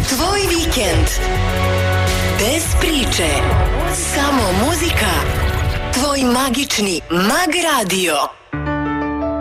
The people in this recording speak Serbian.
Tvoj vikend. Bez priče. Samo muzika. Tvoj magični Mag Radio.